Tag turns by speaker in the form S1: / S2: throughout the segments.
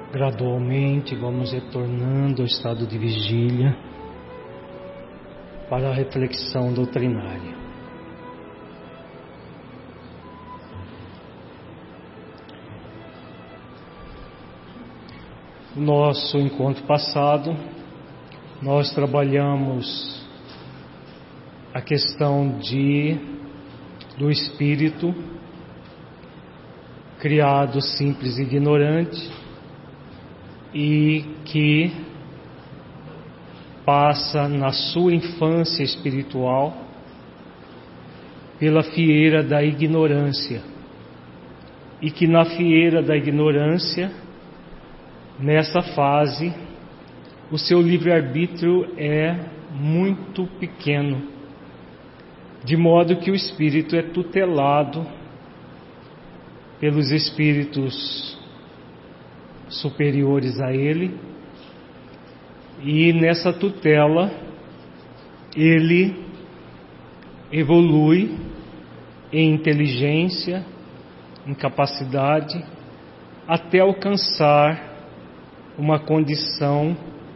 S1: Gradualmente vamos retornando ao estado de vigília para a reflexão doutrinária. No nosso encontro passado, nós trabalhamos a questão do espírito criado simples e ignorante e que passa na sua infância espiritual pela fieira da ignorância e que na fieira da ignorância, nessa fase, o seu livre-arbítrio é muito pequeno, de modo que o espírito é tutelado pelos espíritos superiores a ele, e nessa tutela ele evolui em inteligência, em capacidade, até alcançar uma condição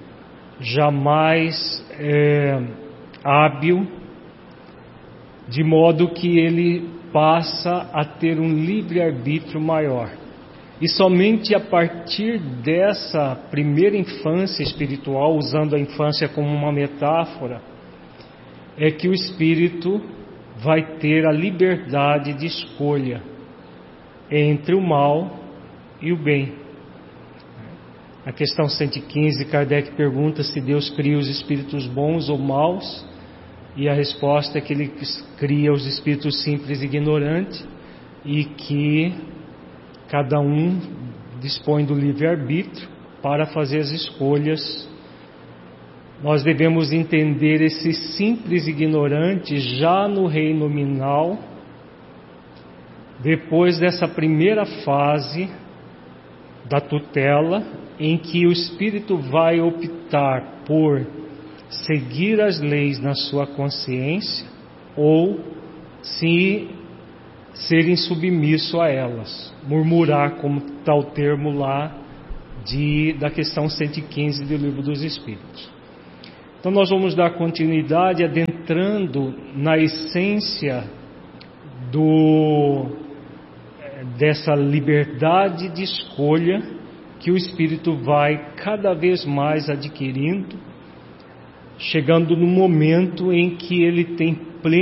S1: jamais hábil, de modo que ele passa a ter um livre-arbítrio maior. E somente a partir dessa primeira infância espiritual, usando a infância como uma metáfora, é que o espírito vai ter a liberdade de escolha entre o mal e o bem. Na questão 115, Kardec pergunta se Deus cria os espíritos bons ou maus, e a resposta é que ele cria os espíritos simples e ignorantes, e que cada um dispõe do livre-arbítrio para fazer as escolhas. Nós devemos entender esse simples ignorante já no reino nominal, depois dessa primeira fase da tutela, em que o espírito vai optar por seguir as leis na sua consciência ou se serem submisso a elas, murmurar, como está o termo lá da questão 115 do Livro dos Espíritos. Então nós vamos dar continuidade adentrando na essência dessa liberdade de escolha que o espírito vai cada vez mais adquirindo, chegando no momento em que ele tem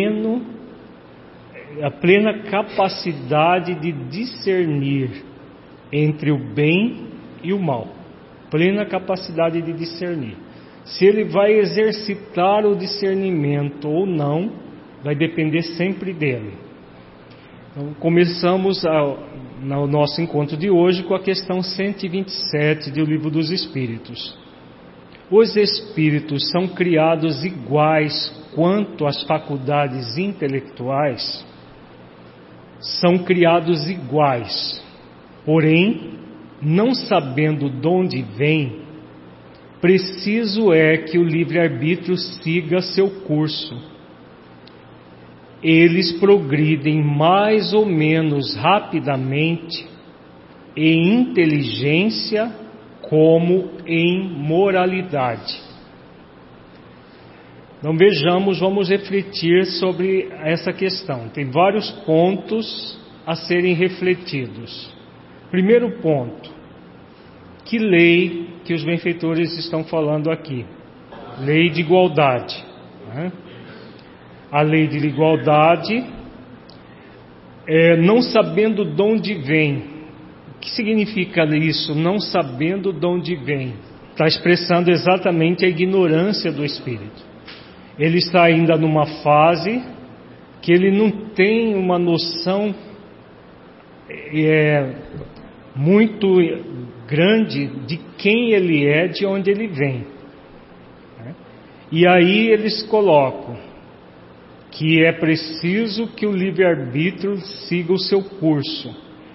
S1: a plena capacidade de discernir entre o bem e o mal. Plena capacidade de discernir. Se ele vai exercitar o discernimento ou não, vai depender sempre dele. Então, começamos no nosso encontro de hoje com a questão 127 do Livro dos Espíritos. Os espíritos são criados iguais quanto às faculdades intelectuais? São criados iguais, porém, não sabendo de onde vem, preciso é que o livre-arbítrio siga seu curso. Eles progridem mais ou menos rapidamente em inteligência como em moralidade. Então vamos refletir sobre essa questão. Tem vários pontos a serem refletidos. Primeiro ponto: que lei que os benfeitores estão falando aqui? Lei de igualdade, né? A lei de igualdade, não sabendo de onde vem. O que significa isso? Não sabendo de onde vem. Está expressando exatamente a ignorância do espírito. Ele está ainda numa fase que ele não tem uma noção muito grande de quem ele é, de onde ele vem. E aí eles colocam que é preciso que o livre-arbítrio siga o seu curso.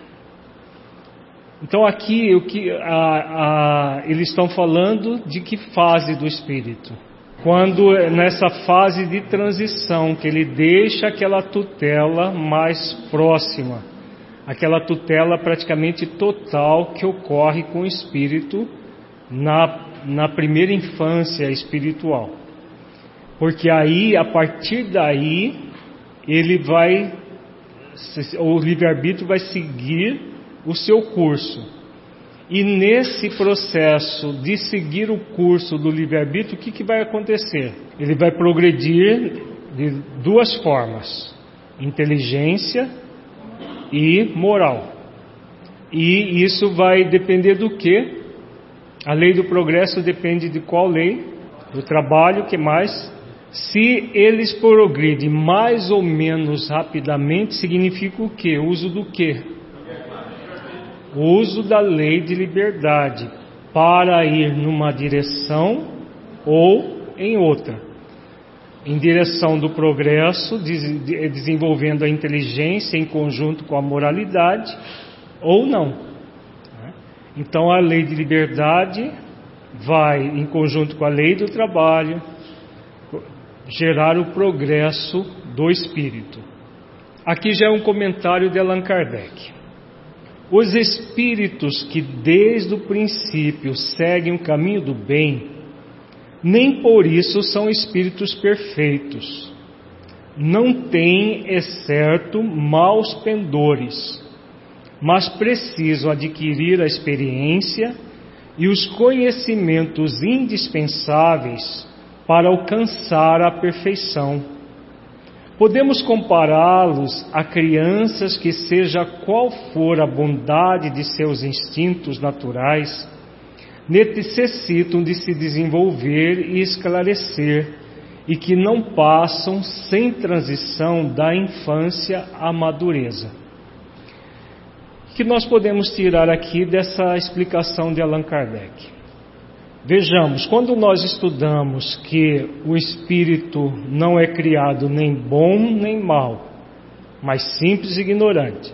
S1: Então aqui eles estão falando de que fase do espírito? Quando nessa fase de transição, que ele deixa aquela tutela mais próxima, aquela tutela praticamente total que ocorre com o espírito na primeira infância espiritual. Porque aí, a partir daí, o livre-arbítrio vai seguir o seu curso. E nesse processo de seguir o curso do livre-arbítrio, o que vai acontecer? Ele vai progredir de duas formas: inteligência e moral. E isso vai depender do quê? A lei do progresso depende de qual lei? Do trabalho, que mais? Se eles progridem mais ou menos rapidamente, significa o quê? O uso do quê? O uso da lei de liberdade para ir numa direção ou em outra. Em direção do progresso, desenvolvendo a inteligência em conjunto com a moralidade, ou não. Então a lei de liberdade vai, em conjunto com a lei do trabalho, gerar o progresso do espírito. Aqui já é um comentário de Allan Kardec. Os espíritos que desde o princípio seguem o caminho do bem, nem por isso são espíritos perfeitos. Não têm, é certo, maus pendores, mas precisam adquirir a experiência e os conhecimentos indispensáveis para alcançar a perfeição. Podemos compará-los a crianças que, seja qual for a bondade de seus instintos naturais, necessitam de se desenvolver e esclarecer, e que não passam sem transição da infância à madureza. O que nós podemos tirar aqui dessa explicação de Allan Kardec? Vejamos, quando nós estudamos que o espírito não é criado nem bom nem mau, mas simples e ignorante,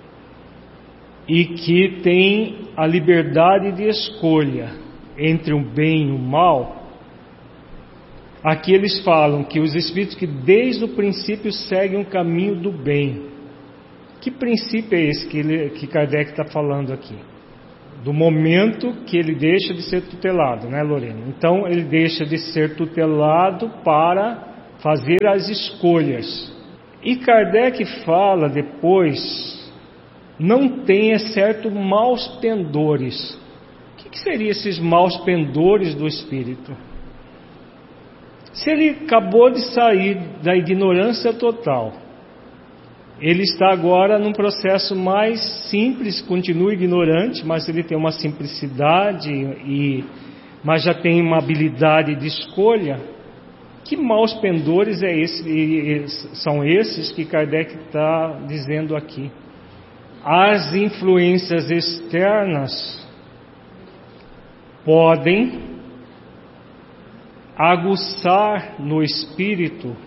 S1: e que tem a liberdade de escolha entre o bem e o mal, aqui eles falam que os espíritos que desde o princípio seguem o caminho do bem. Que princípio é esse que Kardec está falando aqui? Do momento que ele deixa de ser tutelado, né, Lorena? Então ele deixa de ser tutelado para fazer as escolhas. E Kardec fala depois, não tenha certo maus pendores. O que seriam esses maus pendores do espírito? Se ele acabou de sair da ignorância total, ele está agora num processo mais simples, continua ignorante, mas ele tem uma simplicidade, mas já tem uma habilidade de escolha. Que maus pendores são esses que Kardec está dizendo aqui? As influências externas podem aguçar no espírito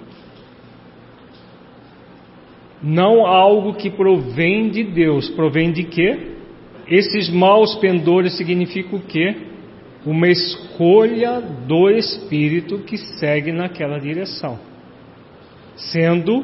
S1: não algo que provém de Deus. Provém de quê? Esses maus pendores significam o quê? Uma escolha do espírito que segue naquela direção, sendo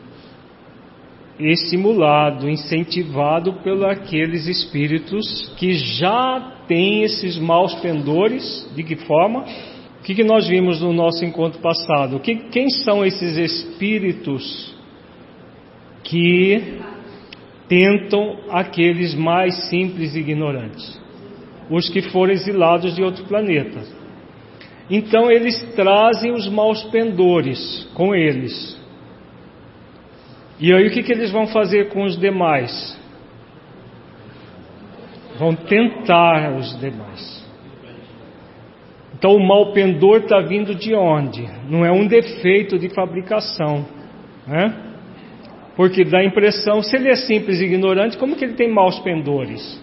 S1: estimulado, incentivado por aqueles espíritos que já têm esses maus pendores. De que forma? O que nós vimos no nosso encontro passado? Quem são esses espíritos que tentam aqueles mais simples e ignorantes? Os que foram exilados de outro planeta. Então eles trazem os maus pendores com eles. E aí o que eles vão fazer com os demais? Vão tentar os demais. Então o mau pendor está vindo de onde? Não é um defeito de fabricação, né? Porque dá a impressão, se ele é simples e ignorante, como que ele tem maus pendores?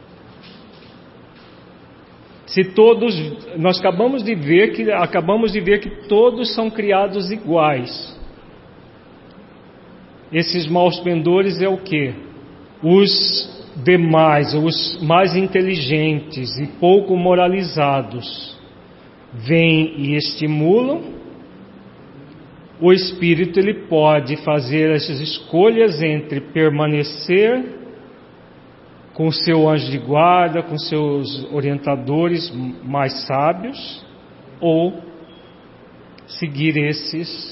S1: Se todos, nós acabamos de ver que todos são criados iguais. Esses maus pendores é o quê? Os demais, os mais inteligentes e pouco moralizados, vêm e estimulam. O espírito ele pode fazer essas escolhas entre permanecer com o seu anjo de guarda, com seus orientadores mais sábios, ou seguir esses.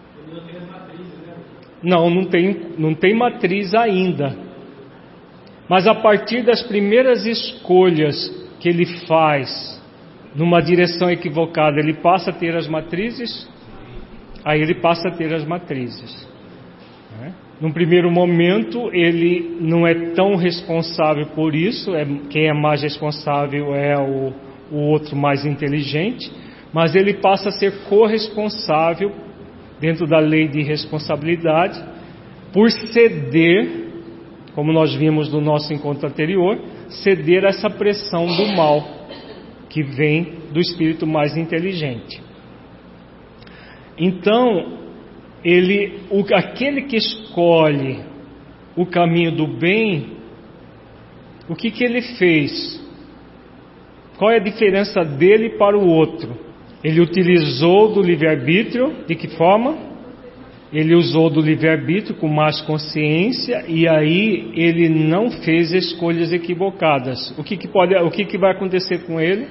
S1: Não tem matriz ainda. Mas a partir das primeiras escolhas que ele faz numa direção equivocada, ele passa a ter as matrizes. Aí ele passa a ter as matrizes. Num primeiro momento, ele não é tão responsável por isso. Quem é mais responsável é o outro mais inteligente. Mas ele passa a ser corresponsável, dentro da lei de responsabilidade, por ceder, como nós vimos no nosso encontro anterior, ceder a essa pressão do mal, que vem do espírito mais inteligente. Então, aquele que escolhe o caminho do bem, o que ele fez? Qual é a diferença dele para o outro? Ele utilizou do livre-arbítrio, de que forma? Ele usou do livre-arbítrio com mais consciência, e aí ele não fez escolhas equivocadas. O que vai acontecer com ele?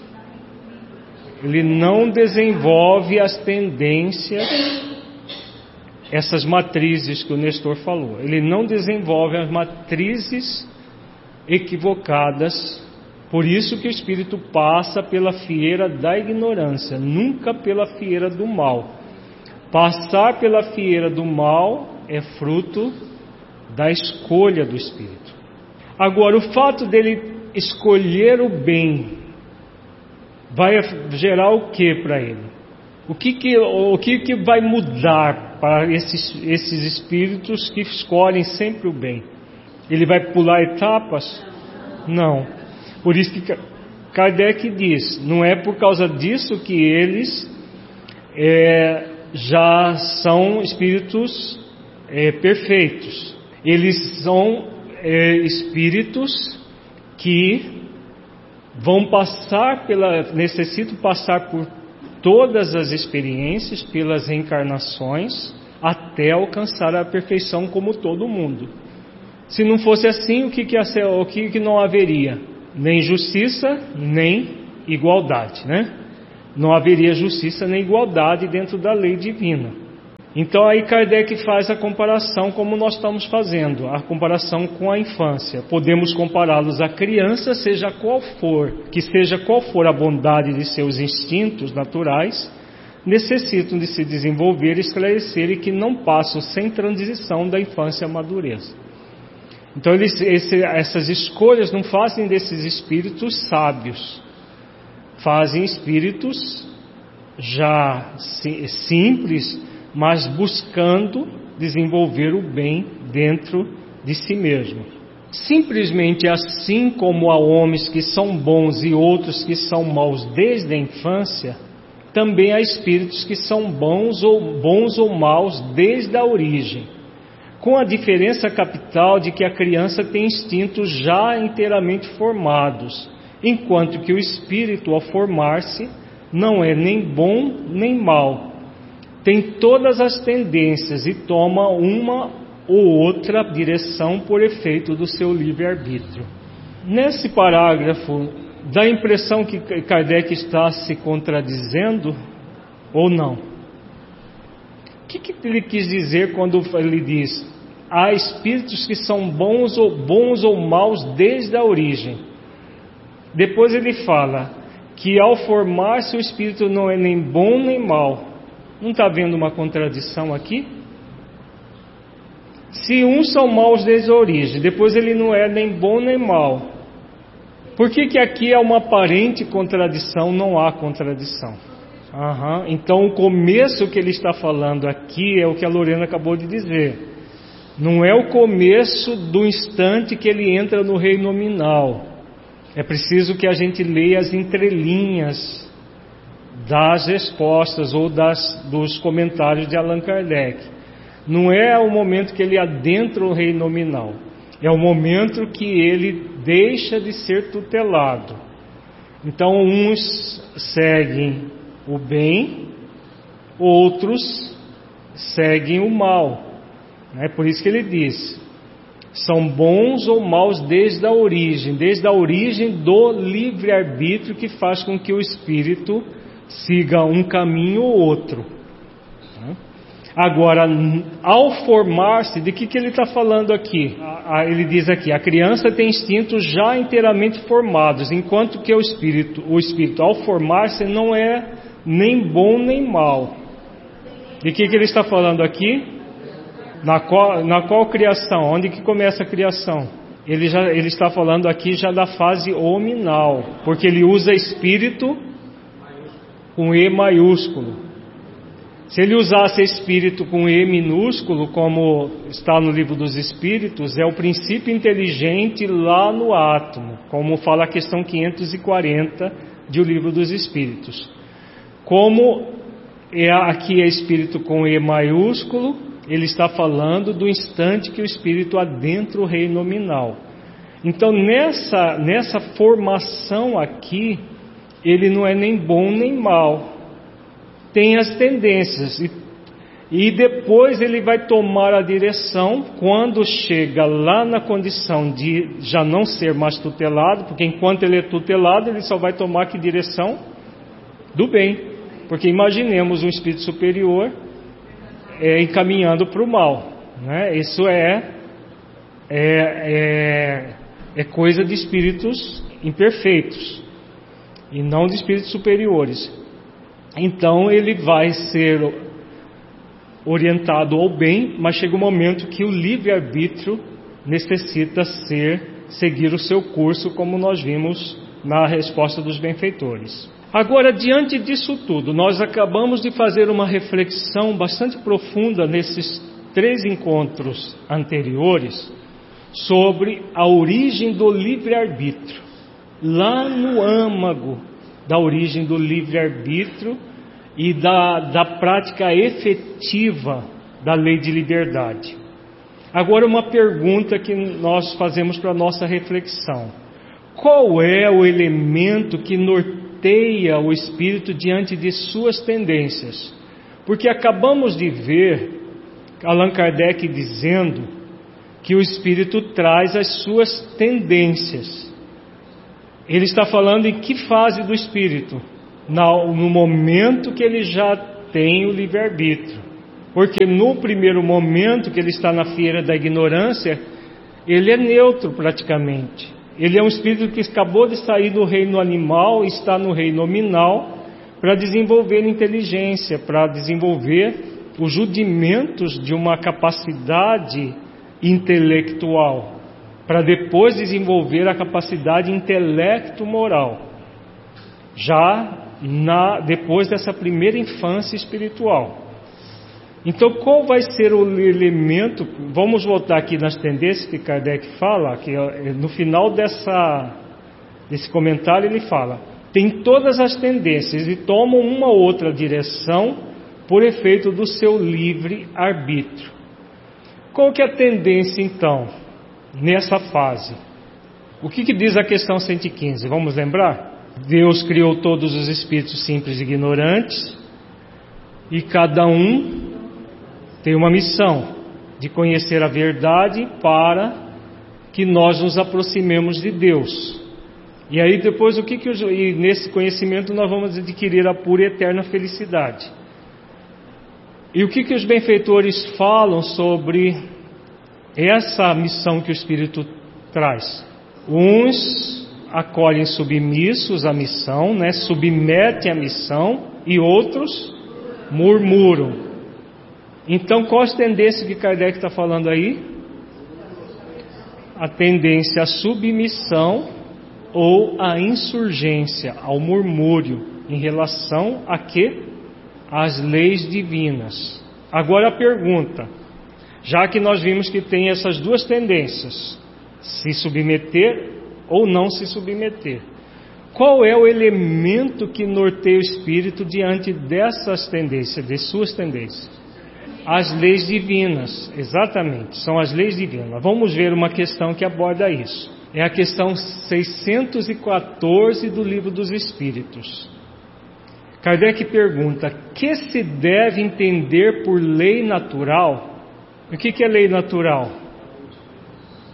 S1: Ele não desenvolve as tendências, essas matrizes que o Nestor falou. Ele não desenvolve as matrizes equivocadas. Por isso que o espírito passa pela fieira da ignorância, nunca pela fieira do mal. Passar pela fieira do mal é fruto da escolha do espírito. Agora, o fato dele escolher o bem vai gerar o que para ele? O que vai mudar para esses espíritos que escolhem sempre o bem? Ele vai pular etapas? Não. Por isso que Kardec diz, não é por causa disso que eles já são espíritos perfeitos. Eles são espíritos que necessitam passar por todas as experiências, pelas reencarnações, até alcançar a perfeição como todo mundo. Se não fosse assim, o que não haveria? Nem justiça, nem igualdade, né? Não haveria justiça nem igualdade dentro da lei divina. Então aí Kardec faz a comparação como nós estamos fazendo, a comparação com a infância. Podemos compará-los à criança, seja qual for a bondade de seus instintos naturais, necessitam de se desenvolver, esclarecer e que não passam sem transição da infância à madureza. Então essas escolhas não fazem desses espíritos sábios, fazem espíritos já simples, mas buscando desenvolver o bem dentro de si mesmo. Simplesmente assim como há homens que são bons e outros que são maus desde a infância, também há espíritos que são bons ou maus desde a origem, com a diferença capital de que a criança tem instintos já inteiramente formados, enquanto que o espírito, ao formar-se, não é nem bom nem mau. Tem todas as tendências e toma uma ou outra direção por efeito do seu livre-arbítrio. Nesse parágrafo, dá a impressão que Kardec está se contradizendo ou não? O que ele quis dizer quando ele diz: há espíritos que são bons ou maus desde a origem? Depois ele fala que ao formar-se o espírito não é nem bom nem mau. Não está havendo uma contradição aqui? Se uns são maus desde a origem, depois ele não é nem bom nem mau, por que aqui é uma aparente contradição? Não há contradição. Então o começo que ele está falando aqui é o que a Lorena acabou de dizer. Não é o começo do instante que ele entra no reino nominal. É preciso que a gente leia as entrelinhas das respostas ou dos comentários de Allan Kardec. Não é o momento que ele adentra o reino nominal. É o momento que ele deixa de ser tutelado. Então uns seguem o bem, outros seguem o mal. É por isso que ele diz: são bons ou maus desde a origem do livre-arbítrio que faz com que o espírito siga um caminho ou outro. Agora, ao formar-se, de que ele está falando aqui? Ele diz aqui, a criança tem instintos já inteiramente formados, enquanto que o espírito ao formar-se não é nem bom nem mal. De que ele está falando aqui? Na qual criação? Onde que começa a criação? Ele está falando aqui já da fase hominal, porque ele usa espírito com E maiúsculo. Se ele usasse espírito com E minúsculo, como está no livro dos Espíritos, é o princípio inteligente lá no átomo, como fala a questão 540 de O Livro dos Espíritos. Como aqui é espírito com E maiúsculo, ele está falando do instante que o espírito adentra o reino nominal. Então, nessa formação aqui, ele não é nem bom nem mal. Tem as tendências e depois ele vai tomar a direção quando chega lá na condição de já não ser mais tutelado, porque enquanto ele é tutelado ele só vai tomar que direção? Do bem, porque imaginemos um espírito superior encaminhando para o mal, né? Isso é coisa de espíritos imperfeitos e não de espíritos superiores. Então ele vai ser orientado ao bem, mas chega um momento que o livre-arbítrio necessita seguir o seu curso, como nós vimos na resposta dos benfeitores. Agora, diante disso tudo, nós acabamos de fazer uma reflexão bastante profunda nesses 3 encontros anteriores sobre a origem do livre-arbítrio, lá no âmago da origem do livre-arbítrio e da prática efetiva da lei de liberdade. Agora, uma pergunta que nós fazemos para a nossa reflexão: qual é o elemento que norteia o espírito diante de suas tendências? Porque acabamos de ver Allan Kardec dizendo que o espírito traz as suas tendências. Ele está falando em que fase do espírito? No momento que ele já tem o livre-arbítrio. Porque no primeiro momento que ele está na feira da ignorância, ele é neutro praticamente. Ele é um espírito que acabou de sair do reino animal e está no reino nominal para desenvolver inteligência, para desenvolver os rudimentos de uma capacidade intelectual, para depois desenvolver a capacidade intelecto-moral, já depois dessa primeira infância espiritual. Então, qual vai ser o elemento? Vamos voltar aqui nas tendências que Kardec fala, que no final desse comentário ele fala: tem todas as tendências e tomam uma ou outra direção por efeito do seu livre arbítrio. Qual que é a tendência então nessa fase? O que diz a questão 115? Vamos lembrar? Deus criou todos os espíritos simples e ignorantes e cada um tem uma missão de conhecer a verdade para que nós nos aproximemos de Deus. E aí depois e nesse conhecimento nós vamos adquirir a pura e eterna felicidade. E o que os benfeitores falam sobre essa missão que o Espírito traz? Uns acolhem submissos à missão, né? Submetem à missão, e outros murmuram. Então, qual a tendência que Kardec está falando aí? A tendência à submissão ou à insurgência, ao murmúrio, em relação a quê? Às leis divinas. Agora a pergunta, já que nós vimos que tem essas duas tendências, se submeter ou não se submeter, qual é o elemento que norteia o espírito diante dessas tendências, de suas tendências? As leis divinas, exatamente, são as leis divinas. Vamos ver uma questão que aborda isso. É a questão 614 do Livro dos Espíritos. Kardec pergunta: que se deve entender por lei natural? O que é lei natural?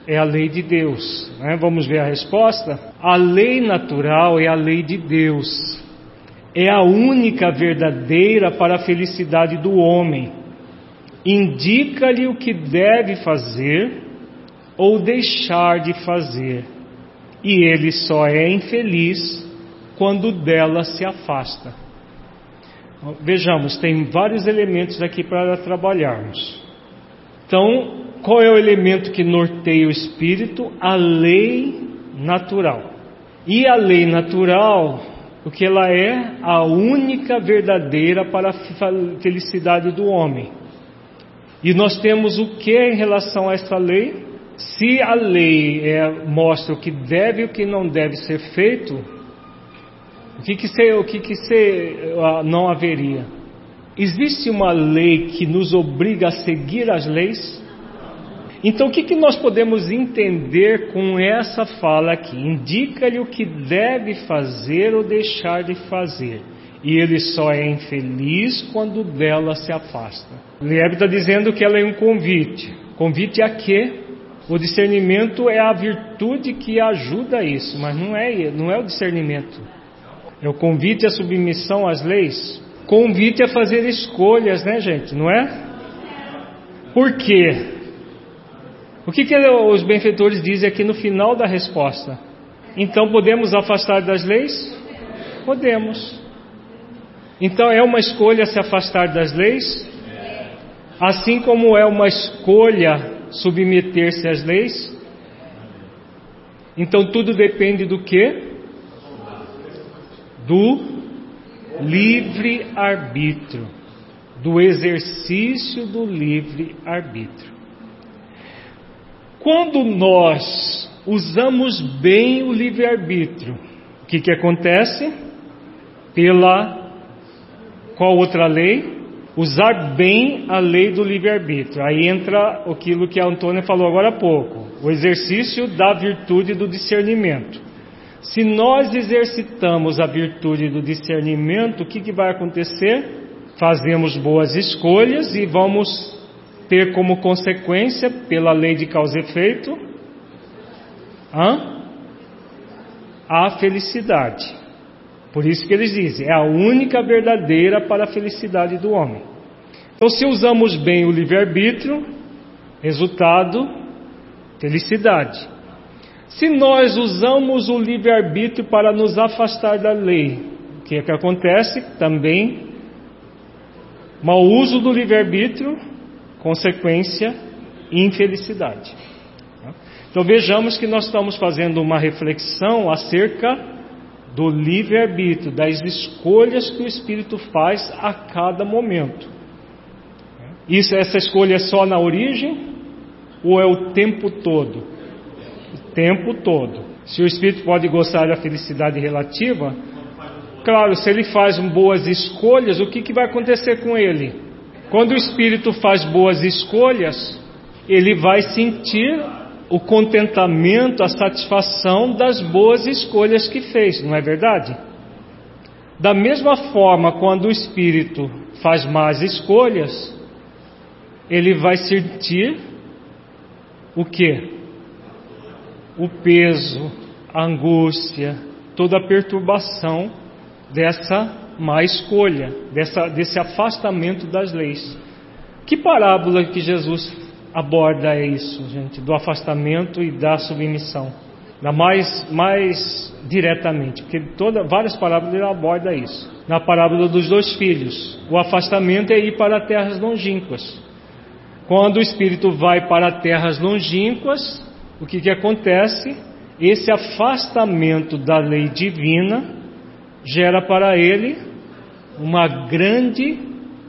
S1: é a lei de Deus, né? Vamos ver a resposta? A lei natural é a lei de Deus. É a única verdadeira para a felicidade do homem. Indica-lhe o que deve fazer ou deixar de fazer. E ele só é infeliz quando dela se afasta. Vejamos, tem vários elementos aqui para trabalharmos. Então, qual é o elemento que norteia o espírito? A lei natural. E a lei natural, o que ela é? A única verdadeira para a felicidade do homem. E nós temos o que em relação a essa lei? Se a lei mostra o que deve e o que não deve ser feito, o que não haveria? Existe uma lei que nos obriga a seguir as leis? Então o que nós podemos entender com essa fala aqui? Indica-lhe o que deve fazer ou deixar de fazer. E ele só é infeliz quando dela se afasta. Lieb está dizendo que ela é um convite. Convite a quê? O discernimento é a virtude que ajuda isso, mas não é o discernimento. É o convite à submissão às leis. Convite a fazer escolhas, né, gente? Não é? Por quê? O que os benfeitores dizem aqui no final da resposta? Então podemos afastar das leis? Podemos. Então é uma escolha se afastar das leis? Assim como é uma escolha submeter-se às leis? Então tudo depende do quê? Do livre-arbítrio, do exercício do livre-arbítrio. Quando nós usamos bem o livre-arbítrio, o que acontece? Qual outra lei? Usar bem a lei do livre-arbítrio. Aí entra aquilo que a Antônia falou agora há pouco, o exercício da virtude do discernimento. Se nós exercitamos a virtude do discernimento, o que vai acontecer? Fazemos boas escolhas e vamos ter como consequência, pela lei de causa e efeito, a felicidade. Por isso que eles dizem, é a única verdadeira para a felicidade do homem. Então, se usamos bem o livre-arbítrio, resultado, felicidade. Se nós usamos o livre-arbítrio para nos afastar da lei, o que acontece? Também, mau uso do livre-arbítrio, consequência, infelicidade. Então vejamos que nós estamos fazendo uma reflexão acerca do livre-arbítrio, das escolhas que o Espírito faz a cada momento. Essa escolha é só na origem ou é o tempo todo? O tempo todo. Se o Espírito pode gostar da felicidade relativa, claro, se ele faz boas escolhas, o que vai acontecer com ele? Quando o Espírito faz boas escolhas, ele vai sentir o contentamento, a satisfação das boas escolhas que fez, não é verdade? Da mesma forma, quando o Espírito faz más escolhas, ele vai sentir o quê? O peso, a angústia, toda a perturbação dessa má escolha, desse afastamento das leis. Que parábola que Jesus aborda isso, gente, do afastamento e da submissão? Mais diretamente, porque várias parábolas ele aborda isso. Na parábola dos 2 filhos, o afastamento é ir para terras longínquas. Quando o espírito vai para terras longínquas, o que acontece? Esse afastamento da lei divina gera para ele uma grande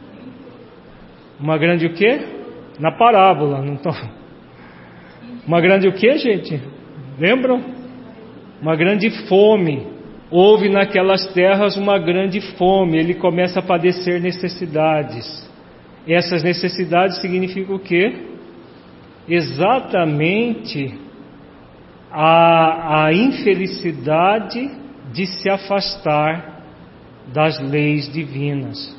S1: o quê? Na parábola, não tô... Uma grande o quê, gente? Lembram? Uma grande fome. Houve naquelas terras uma grande fome. Ele começa a padecer necessidades. Essas necessidades significam o quê? Exatamente a infelicidade de se afastar das leis divinas.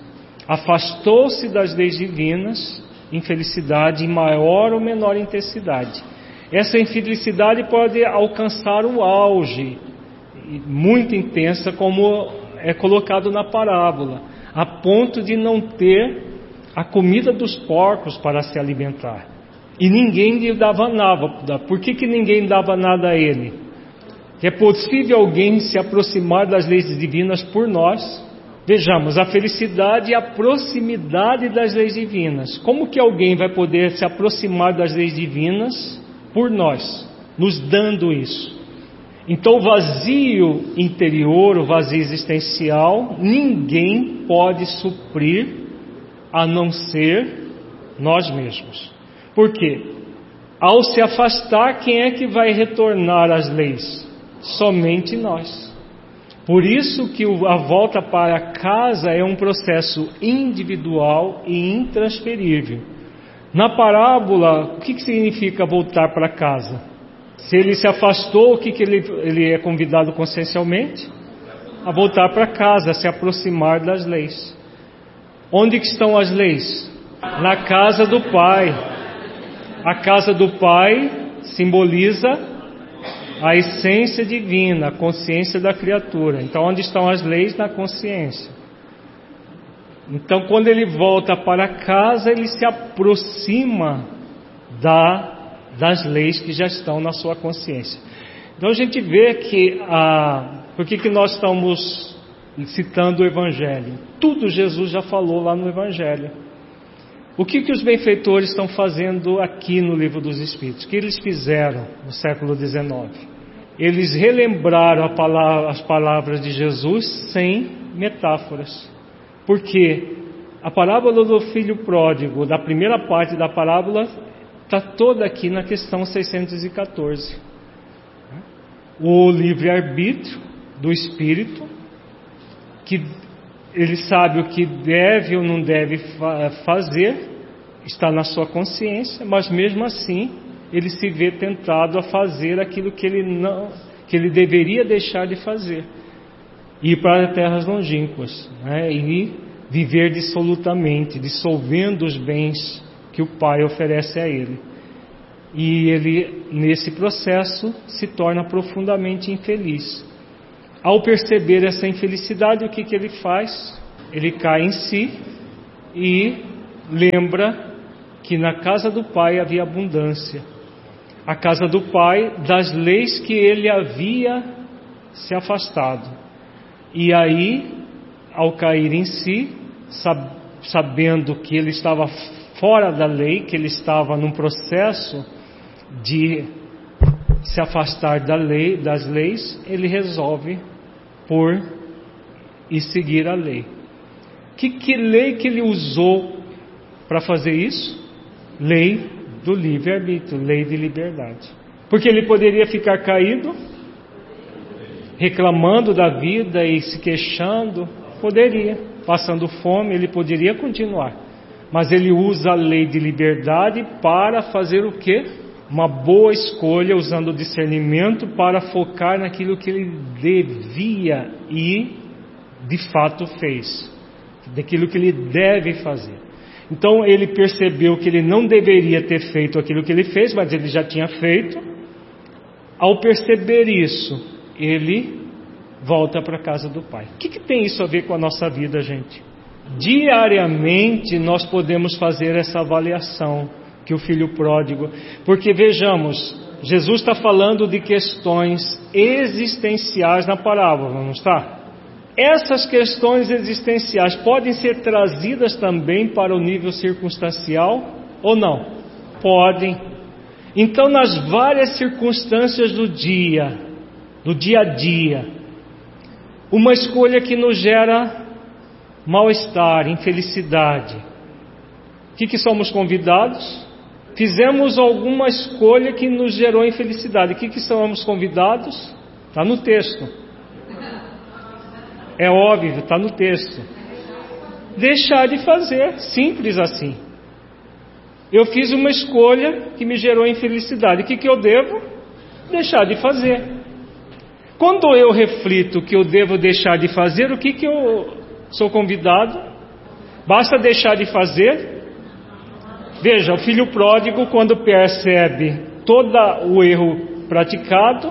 S1: Afastou-se das leis divinas, infelicidade em maior ou menor intensidade. Essa infelicidade pode alcançar o auge, muito intensa, como é colocado na parábola, a ponto de não ter a comida dos porcos para se alimentar. E ninguém lhe dava nada. Por que ninguém dava nada a ele? É possível alguém se aproximar das leis divinas por nós? Vejamos, a felicidade e a proximidade das leis divinas. Como que alguém vai poder se aproximar das leis divinas por nós, nos dando isso? Então, o vazio interior, o vazio existencial, ninguém pode suprir a não ser nós mesmos. Por quê? Ao se afastar, quem é que vai retornar às leis? Somente nós. Por isso que a volta para casa é um processo individual e intransferível. Na parábola, o que significa voltar para casa? Se ele se afastou, o que ele é convidado consciencialmente? A voltar para casa, a se aproximar das leis. Onde que estão as leis? Na casa do Pai. A casa do Pai simboliza a essência divina, a consciência da criatura. Então, onde estão as leis? Na consciência. Então, quando ele volta para casa, ele se aproxima das leis que já estão na sua consciência. Então, a gente vê que por que nós estamos citando o Evangelho? Tudo Jesus já falou lá no Evangelho. O que os benfeitores estão fazendo aqui no Livro dos Espíritos? O que eles fizeram no século XIX? Eles relembraram as palavras de Jesus sem metáforas. Porque a parábola do filho pródigo, da primeira parte da parábola, está toda aqui na questão 614. O livre-arbítrio do espírito, que ele sabe o que deve ou não deve fazer, está na sua consciência, mas mesmo assim ele se vê tentado a fazer aquilo que ele deveria deixar de fazer, ir para terras longínquas, né? E viver dissolutamente, dissolvendo os bens que o Pai oferece a ele. E ele, nesse processo, se torna profundamente infeliz. Ao perceber essa infelicidade, o que ele faz? Ele cai em si e lembra que na casa do Pai havia abundância. A casa do Pai, das leis que ele havia se afastado. E aí, ao cair em si, sabendo que ele estava fora da lei, que ele estava num processo de se afastar das leis, ele resolve por e seguir a lei. Que lei que ele usou para fazer isso? Lei do livre-arbítrio, lei de liberdade. Porque ele poderia ficar caído, reclamando da vida e se queixando, poderia, passando fome, ele poderia continuar. Mas ele usa a lei de liberdade para fazer o quê? Uma boa escolha, usando o discernimento para focar naquilo que ele devia e de fato fez, daquilo que ele deve fazer. Então ele percebeu que ele não deveria ter feito aquilo que ele fez, mas ele já tinha feito. Ao perceber isso, ele volta para a casa do Pai. O que tem isso a ver com a nossa vida, gente? Diariamente nós podemos fazer essa avaliação que o filho pródigo, porque vejamos, Jesus está falando de questões existenciais na parábola, não está? Essas questões existenciais podem ser trazidas também para o nível circunstancial ou não? Podem. Então, nas várias circunstâncias do dia a dia, uma escolha que nos gera mal-estar, infelicidade, o que somos convidados? Fizemos alguma escolha que nos gerou infelicidade. O que somos convidados? Está no texto. É óbvio, está no texto. Deixar de fazer, simples assim. Eu fiz uma escolha que me gerou infelicidade. O que eu devo? Deixar de fazer. Quando eu reflito que eu devo deixar de fazer, o que eu sou convidado? Basta deixar de fazer. Veja, o filho pródigo, quando percebe todo o erro praticado,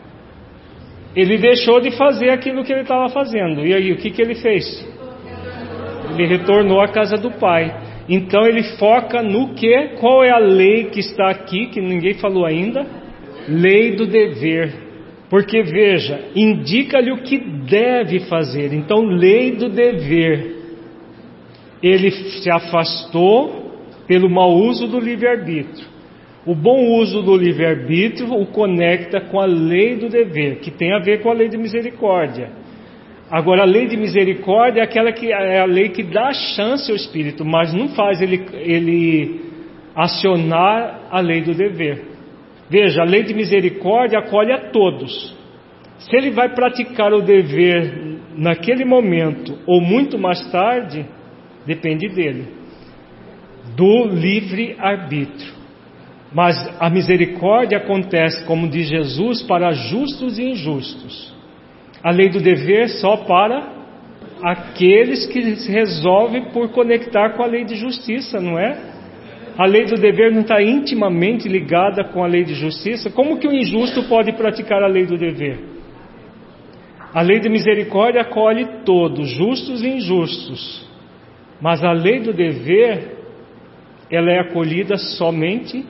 S1: ele deixou de fazer aquilo que ele estava fazendo. E aí, o que ele fez? Ele retornou à casa do pai. Então ele foca no quê? Qual é a lei que está aqui, que ninguém falou ainda? Lei do dever. Porque veja, indica-lhe o que deve fazer. Então, lei do dever. Ele se afastou pelo mau uso do livre-arbítrio. O bom uso do livre-arbítrio o conecta com a lei do dever, que tem a ver com a lei de misericórdia. Agora, a lei de misericórdia é aquela que é a lei que dá chance ao Espírito, mas não faz ele acionar a lei do dever. Veja, a lei de misericórdia acolhe a todos. Se ele vai praticar o dever naquele momento ou muito mais tarde, depende dele, do livre-arbítrio. Mas a misericórdia acontece, como diz Jesus, para justos e injustos. A lei do dever só para aqueles que se resolvem por conectar com a lei de justiça, não é? A lei do dever não está intimamente ligada com a lei de justiça? Como que o injusto pode praticar a lei do dever? A lei de misericórdia acolhe todos, justos e injustos. Mas a lei do dever, ela é acolhida somente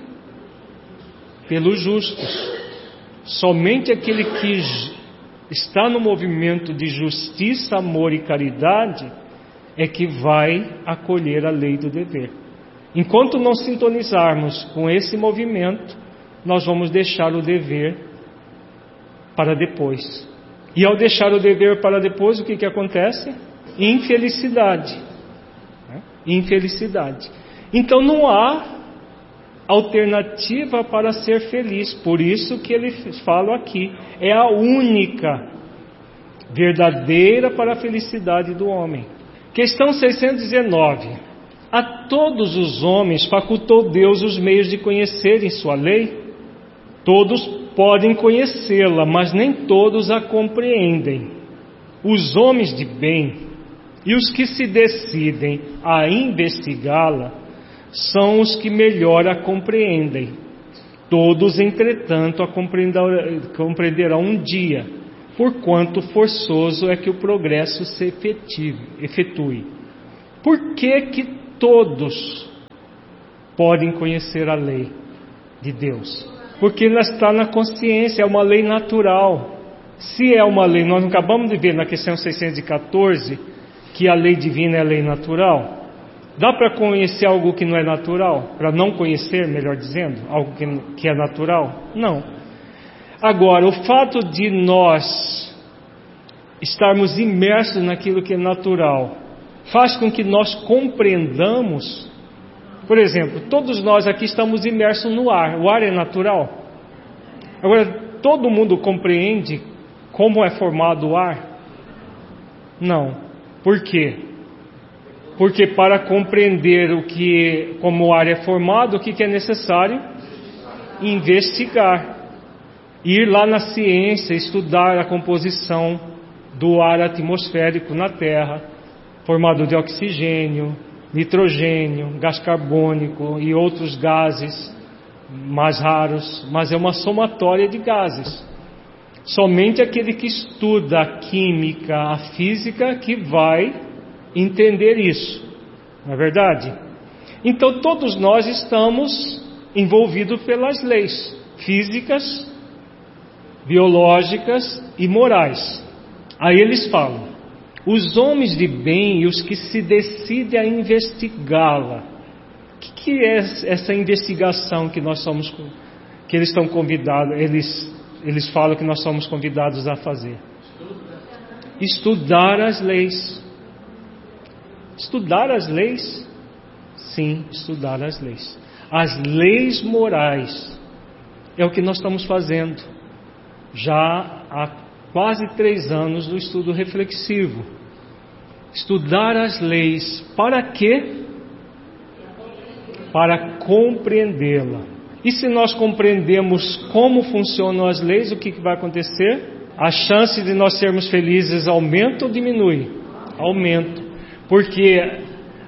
S1: pelos justos. Somente aquele que está no movimento de justiça, amor e caridade é que vai acolher a lei do dever. Enquanto não sintonizarmos com esse movimento, nós vamos deixar o dever para depois. E ao deixar o dever para depois, o que acontece? Infelicidade. Infelicidade. Então não há alternativa para ser feliz. Por isso que ele fala aqui, é a única verdadeira para a felicidade do homem. Questão 619. A todos os homens facultou Deus os meios de conhecerem sua lei? Todos podem conhecê-la, mas nem todos a compreendem. Os homens de bem e os que se decidem a investigá-la são os que melhor a compreendem. Todos, entretanto, a compreenderão um dia, porquanto forçoso é que o progresso se efetue. Por que todos podem conhecer a lei de Deus? Porque ela está na consciência, é uma lei natural. Se é uma lei, nós acabamos de ver na questão 614 que a lei divina é a lei natural. Dá para conhecer algo que não é natural? Para não conhecer, melhor dizendo, algo que é natural? Não. Agora, o fato de nós estarmos imersos naquilo que é natural faz com que nós compreendamos. Por exemplo, todos nós aqui estamos imersos no ar. O ar é natural. Agora, todo mundo compreende como é formado o ar? Não. Por quê? Porque para compreender como o ar é formado, o que é necessário? Investigar. Ir lá na ciência, estudar a composição do ar atmosférico na Terra, formado de oxigênio, nitrogênio, gás carbônico e outros gases mais raros, mas é uma somatória de gases. Somente aquele que estuda a química, a física, que vai entender isso, não é verdade? Então todos nós estamos envolvidos pelas leis físicas, biológicas e morais. Aí eles falam, os homens de bem e os que se decidem a investigá-la. O que é essa investigação que nós somos, que eles estão convidados, eles falam que nós somos convidados a fazer? Estudar as leis. Estudar as leis? Sim, estudar as leis. As leis morais. É o que nós estamos fazendo já há quase 3 anos do estudo reflexivo. Estudar as leis. Para quê? Para compreendê-la. E se nós compreendemos como funcionam as leis, o que vai acontecer? A chance de nós sermos felizes aumenta ou diminui? Aumenta. Porque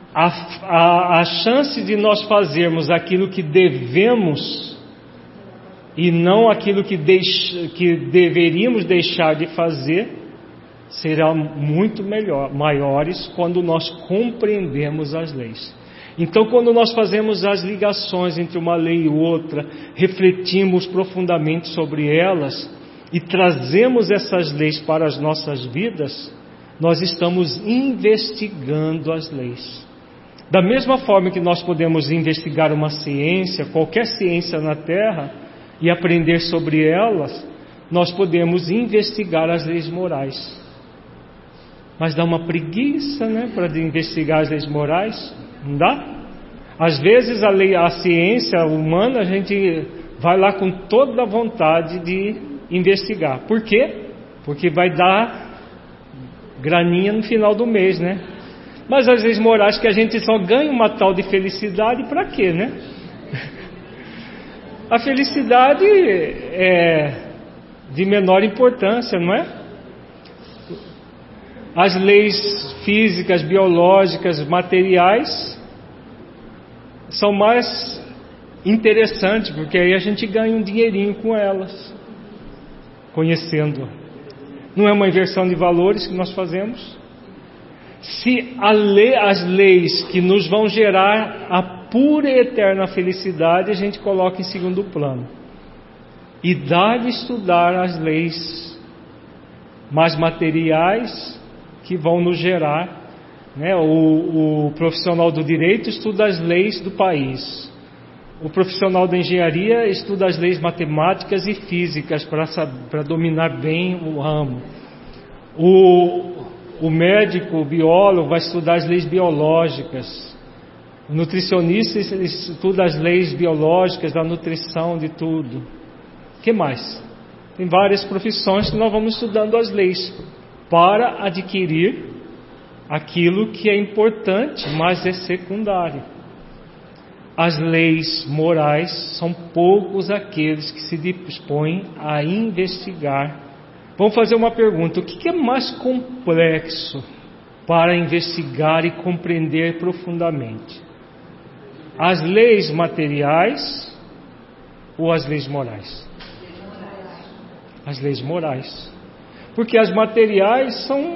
S1: a chance de nós fazermos aquilo que devemos e não aquilo que deveríamos deixar de fazer, serão muito maiores quando nós compreendemos as leis. Então, quando nós fazemos as ligações entre uma lei e outra, refletimos profundamente sobre elas e trazemos essas leis para as nossas vidas, nós estamos investigando as leis. Da mesma forma que nós podemos investigar uma ciência, qualquer ciência na Terra, e aprender sobre elas, nós podemos investigar as leis morais. Mas dá uma preguiça, né, para investigar as leis morais? Não dá? Às vezes a ciência humana, a gente vai lá com toda a vontade de investigar. Por quê? Porque vai dar graninha no final do mês, né? Mas as leis morais que a gente só ganha uma tal de felicidade, para quê, né? A felicidade é de menor importância, não é? As leis físicas, biológicas, materiais são mais interessantes, porque aí a gente ganha um dinheirinho com elas, conhecendo. Não é uma inversão de valores que nós fazemos? Se as leis que nos vão gerar a pura e eterna felicidade, a gente coloca em segundo plano. E dá de estudar as leis mais materiais que vão nos gerar, né? O profissional do direito estuda as leis do país. O profissional da engenharia estuda as leis matemáticas e físicas para dominar bem o ramo. O médico, o biólogo vai estudar as leis biológicas. O nutricionista estuda as leis biológicas da nutrição, de tudo. O que mais? Tem várias profissões que nós vamos estudando as leis para adquirir aquilo que é importante, mas é secundário. As leis morais são poucos aqueles que se dispõem a investigar. Vamos fazer uma pergunta: o que é mais complexo para investigar e compreender profundamente? As leis materiais ou as leis morais? As leis morais. Porque as materiais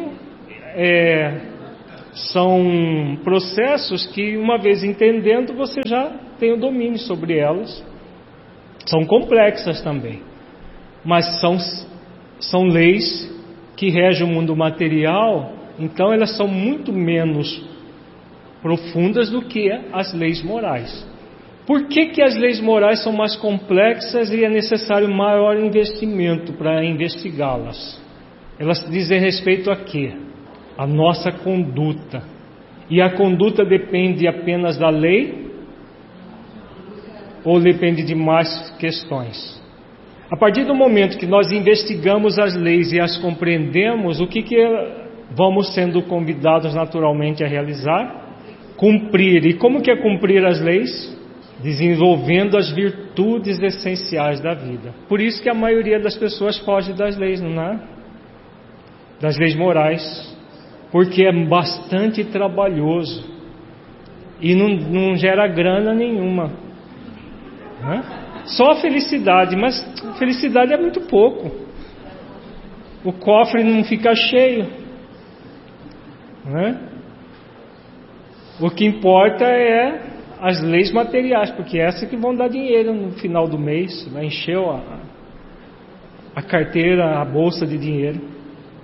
S1: são processos que, uma vez entendendo, você já tem o domínio sobre elas. São complexas também, mas são leis que regem o mundo material, então elas são muito menos profundas do que as leis morais. Por que as leis morais são mais complexas e é necessário maior investimento para investigá-las? Elas dizem respeito a quê? A nossa conduta. E a conduta depende apenas da lei ou depende de mais questões? A partir do momento que nós investigamos as leis e as compreendemos, o que vamos sendo convidados naturalmente a realizar? Cumprir. E como que é cumprir as leis? Desenvolvendo as virtudes essenciais da vida. Por isso que a maioria das pessoas foge das leis, não é? Das leis morais, porque é bastante trabalhoso e não gera grana nenhuma, né? Só a felicidade, mas felicidade é muito pouco. O cofre não fica cheio, né? O que importa é as leis materiais, porque essas que vão dar dinheiro no final do mês, vai encher a carteira, a bolsa de dinheiro.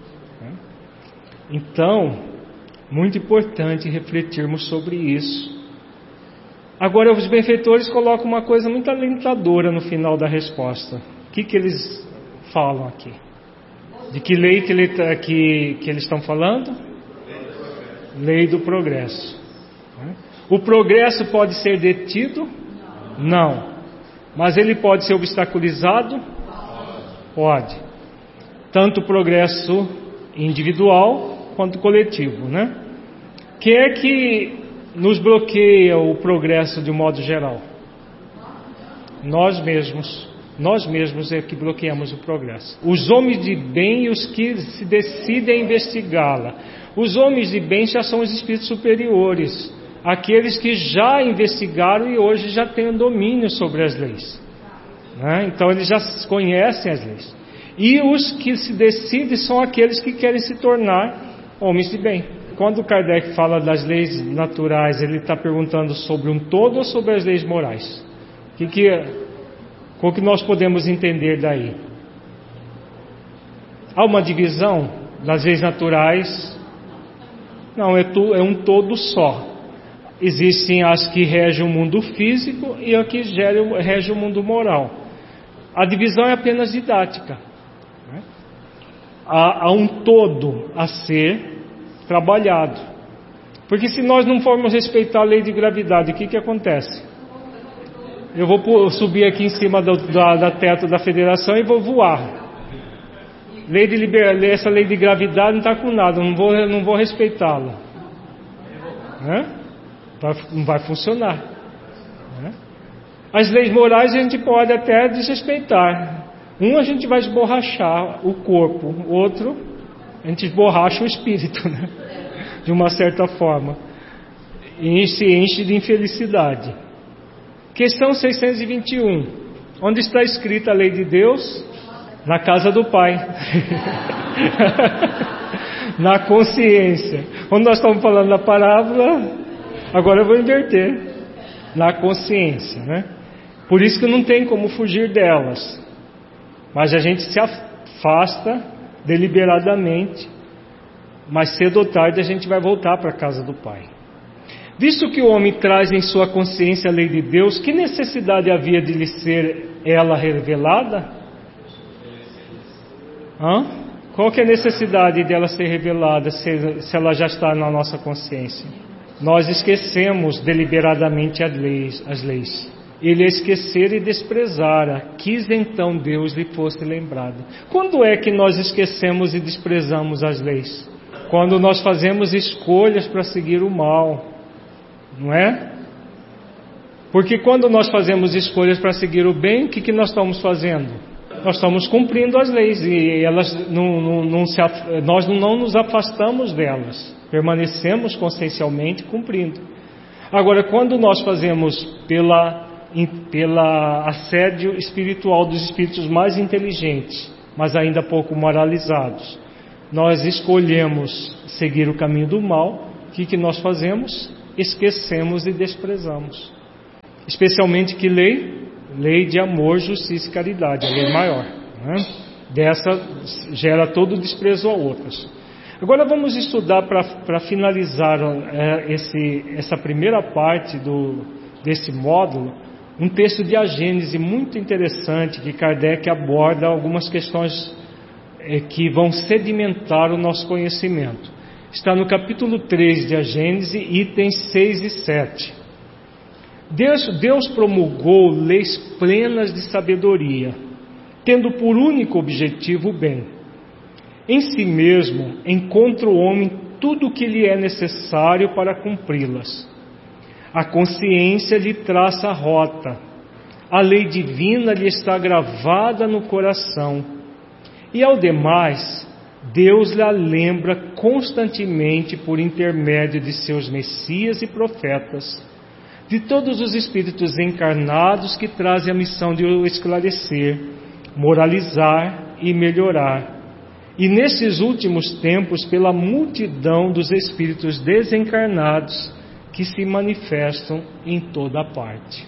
S1: Então, muito importante refletirmos sobre isso. Agora, os benfeitores colocam uma coisa muito alentadora no final da resposta. O que eles falam aqui? De que lei que eles estão falando? Lei do progresso. O progresso pode ser detido? Não. Mas ele pode ser obstaculizado? Pode. Tanto o progresso individual quanto coletivo, né? Quem é que nos bloqueia o progresso de um modo geral? Nós mesmos é que bloqueamos o progresso. Os homens de bem e os que se decidem a investigá-la. Os homens de bem já são os espíritos superiores, aqueles que já investigaram e hoje já têm o domínio sobre as leis. né? Então eles já conhecem as leis. E os que se decidem são aqueles que querem se tornar homens de bem. Quando Kardec fala das leis naturais, ele está perguntando sobre um todo ou sobre as leis morais? Qual que nós podemos entender daí? Há uma divisão das leis naturais? Não, é um todo só. Existem as que regem o mundo físico e as que regem o mundo moral. A divisão é apenas didática. Há um todo a ser trabalhado. Porque se nós não formos respeitar a lei de gravidade, o que acontece? Eu vou subir aqui em cima da teto da federação e vou voar. Essa lei de gravidade não está com nada, não vou respeitá-la. Não vai funcionar. As leis morais a gente pode até desrespeitar. A gente vai esborrachar o corpo, outro a gente esborracha o espírito, né? De uma certa forma, e se enche de infelicidade. Questão 621. Onde está escrita a lei de Deus? Na casa do Pai. Na consciência. Quando nós estamos falando da parábola, agora eu vou inverter. Na consciência, né? Por isso que não tem como fugir delas. Mas a gente se afasta deliberadamente, mas cedo ou tarde a gente vai voltar para a casa do Pai. Visto que o homem traz em sua consciência a lei de Deus, que necessidade havia de lhe ser ela revelada? Qual que é a necessidade dela ser revelada se ela já está na nossa consciência? Nós esquecemos deliberadamente as leis. Ele a esquecer e desprezara, quis então Deus lhe fosse lembrado. Quando é que nós esquecemos e desprezamos as leis? Quando nós fazemos escolhas para seguir o mal, não é? Porque quando nós fazemos escolhas para seguir o bem, o que nós estamos fazendo? Nós estamos cumprindo as leis e elas nós não nos afastamos delas, permanecemos consciencialmente cumprindo. Agora, quando nós fazemos pela assédio espiritual dos espíritos mais inteligentes, mas ainda pouco moralizados, nós escolhemos seguir o caminho do mal, o que nós fazemos? Esquecemos e desprezamos. Especialmente que lei? Lei de amor, justiça e caridade, a lei maior, né? Dessa gera todo o desprezo a outras. Agora vamos estudar para finalizar essa primeira parte desse módulo, um texto de A Gênese muito interessante, que Kardec aborda algumas questões que vão sedimentar o nosso conhecimento. Está no capítulo 3 de A Gênese, itens 6 e 7. Deus promulgou leis plenas de sabedoria, tendo por único objetivo o bem. Em si mesmo encontra o homem tudo o que lhe é necessário para cumpri-las. A consciência lhe traça a rota, a lei divina lhe está gravada no coração, e ao demais, Deus lhe lembra constantemente por intermédio de seus messias e profetas, de todos os espíritos encarnados que trazem a missão de o esclarecer, moralizar e melhorar. E nesses últimos tempos, pela multidão dos espíritos desencarnados que se manifestam em toda parte.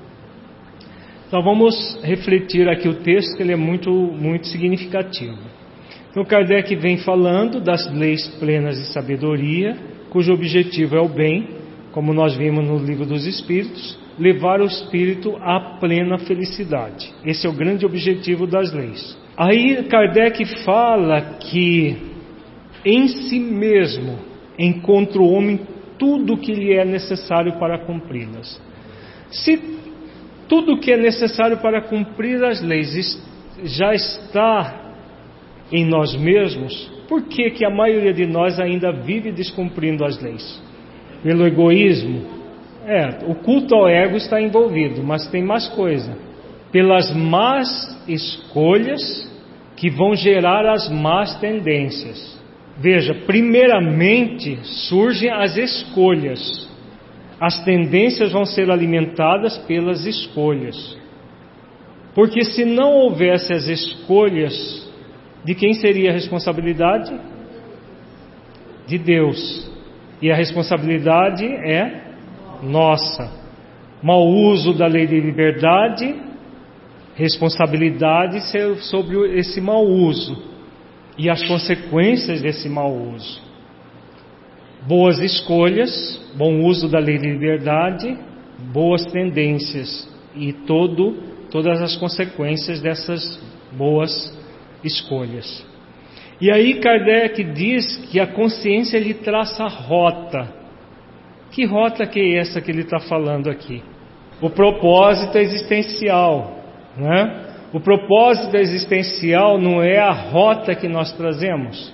S1: Então vamos refletir aqui o texto, que ele é muito, muito significativo. Então Kardec vem falando das leis plenas de sabedoria, cujo objetivo é o bem, como nós vimos no Livro dos Espíritos, levar o espírito à plena felicidade. Esse é o grande objetivo das leis. Aí Kardec fala que em si mesmo encontra o homem tudo o que lhe é necessário para cumpri-las. Se tudo o que é necessário para cumprir as leis já está em nós mesmos, por que a maioria de nós ainda vive descumprindo as leis? Pelo egoísmo? O culto ao ego está envolvido, mas tem mais coisa. Pelas más escolhas que vão gerar as más tendências. Veja, primeiramente surgem as escolhas. As tendências vão ser alimentadas pelas escolhas. Porque se não houvesse as escolhas, de quem seria a responsabilidade? De Deus. E a responsabilidade é nossa. Mau uso da lei de liberdade, responsabilidade sobre esse mau uso e as consequências desse mau uso. Boas escolhas, bom uso da lei de liberdade, boas tendências e todas as consequências dessas boas escolhas. E aí Kardec diz que a consciência lhe traça rota. Que rota que é essa que ele está falando aqui? O propósito existencial, né? O propósito existencial não é a rota que nós trazemos.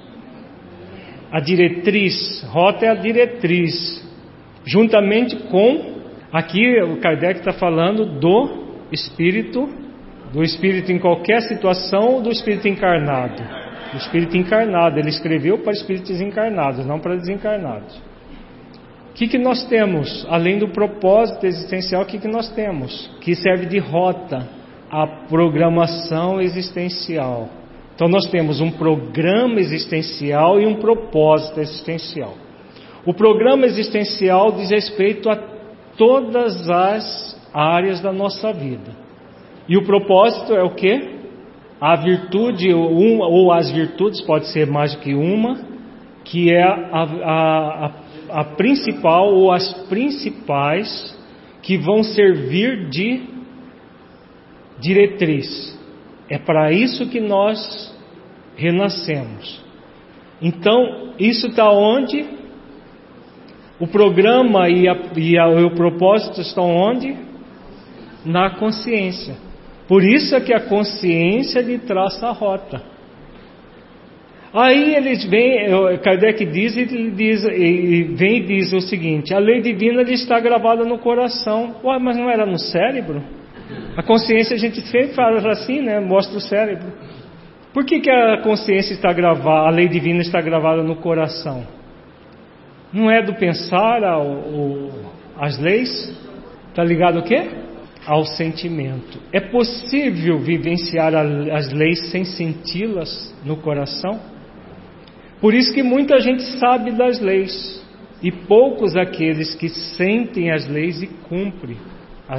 S1: A diretriz, rota é a diretriz, juntamente com, aqui o Kardec está falando do espírito em qualquer situação, do espírito encarnado. O espírito encarnado, ele escreveu para espíritos encarnados, não para desencarnados. O que nós temos? Além do propósito existencial, o que nós temos? Que serve de rota, a programação existencial. Então nós temos um programa existencial e um propósito existencial. O programa existencial diz respeito a todas as áreas da nossa vida. E o propósito é o quê? A virtude, ou as virtudes, pode ser mais do que uma, que é a principal ou as principais que vão servir de diretriz. É para isso que nós renascemos. Então, isso está onde? O programa e o propósito estão onde? Na consciência. Por isso é que a consciência lhe traça a rota. Aí eles vêm, Kardec diz e diz o seguinte: a lei divina lhe está gravada no coração. Ué, mas não era no cérebro? A consciência a gente sempre fala assim, né? Mostra o cérebro. Por que a consciência está gravada, a lei divina está gravada no coração? Não é do pensar as leis? Está ligado ao quê? Ao sentimento. É possível vivenciar as leis sem senti-las no coração? Por isso que muita gente sabe das leis e poucos aqueles que sentem as leis e cumprem.